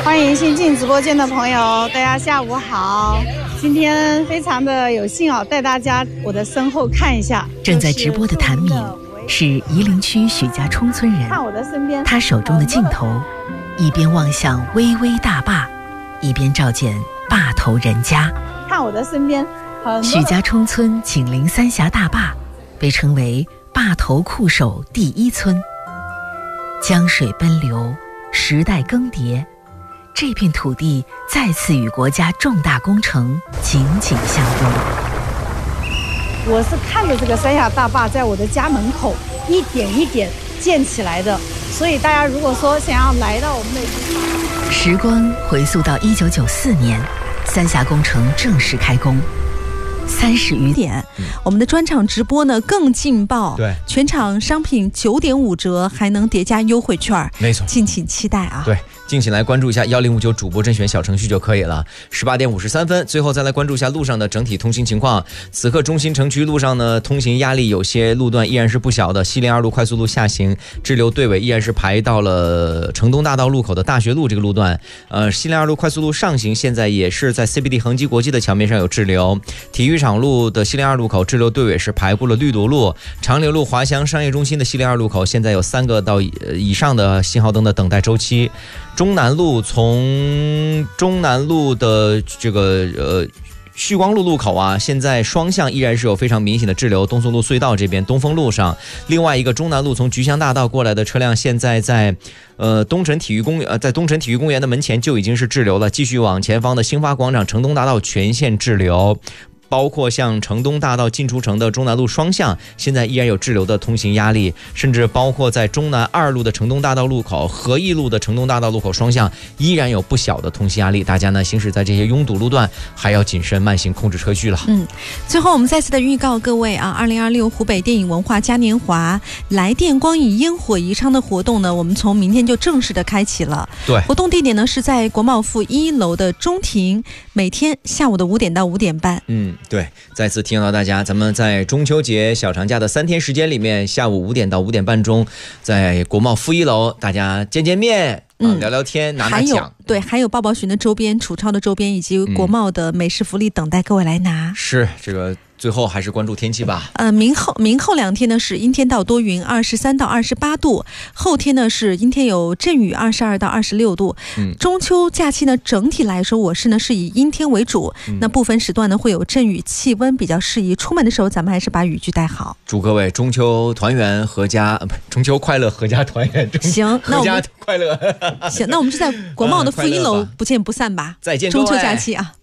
欢迎新进直播间的朋友，大家下午好。今天非常的有幸带大家我的身后看一下。 正在直播的谭敏是夷陵区许家冲村人， 看我的身边， 他手中的镜头一边望向巍巍大坝，一边照见坝头人家。 看我的身边， 许家冲村紧邻三峡大坝，被称为坝头酷守第一村。江水奔流，时代更迭，这片土地再次与国家重大工程紧紧相拥。 我是看着这个三峡大坝在我的家门口一点一点建起来的，所以大家如果说想要来到我们的时光回溯到1994年，三峡工程正式开工。30余点， 我们的专场直播呢更劲爆， 对， 全场商品9.5折，还能叠加优惠券， 没错， 敬请期待啊！ 对，敬请来关注一下1059主播甄选小程序就可以了。18点53分，最后再来关注一下路上的整体通行情况。此刻中心城区路上呢，通行压力有些路段依然是不小的。西陵2路快速路下行滞留队尾依然是排到了城东大道路口的大学路这个路段。西陵2路快速路上行现在也是在 CBD 恒基国际的桥面上有滞留。体育场路的西陵2路口滞留队尾是排过了绿萝路。长柳路华翔商业中心的西陵2路口现在有3个到以上的信号灯的等待周期。中南路从中南路的这个旭光路路口啊，现在双向依然是有非常明显的滞留。东松路隧道这边东风路上，另外一个中南路从菊香大道过来的车辆，现在在东城体育公园的门前就已经是滞留了。继续往前方的兴发广场、城东大道全线滞留。包括像城东大道进出城的中南路双向，现在依然有滞留的通行压力，甚至包括在中南2路的城东大道路口、和义路的城东大道路口双向，依然有不小的通行压力。大家呢行驶在这些拥堵路段，还要谨慎慢行，控制车距了。 最后我们再次的预告各位啊，2026湖北电影文化嘉年华来电光影烟火宜昌的活动呢，我们从明天就正式的开启了。 对， 活动地点呢是在国贸附1楼的中庭，每天下午的5点到5点半。 对，再次提醒到大家，咱们在中秋节小长假的3天时间里面，下午5点到5点半中，在国贸附1楼，大家见见面。聊聊天，拿奖。 对，还有抱抱寻的周边、楚超的周边以及国贸的美食福利等待各位来拿。 是这个。最后还是关注天气吧。 明后2天呢是阴天到多云，23到28度。后天呢是阴天有阵雨，22到26度。中秋假期呢整体来说，我市呢是以阴天为主，那部分时段呢会有阵雨，气温比较适宜。出门的时候咱们还是把雨具带好。 祝各位中秋团圆，中秋快乐，阖家团圆。 行，那我们快乐。 行，那我们就在国贸的附1楼不见不散吧。 再见， 中秋假期啊。